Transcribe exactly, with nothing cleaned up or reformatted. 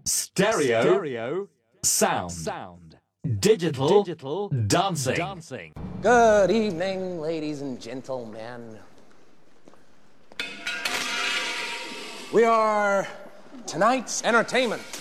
stereo, stereo sound, sound, digital, digital dancing. dancing. Good evening, ladies and gentlemen. We are tonight's entertainment.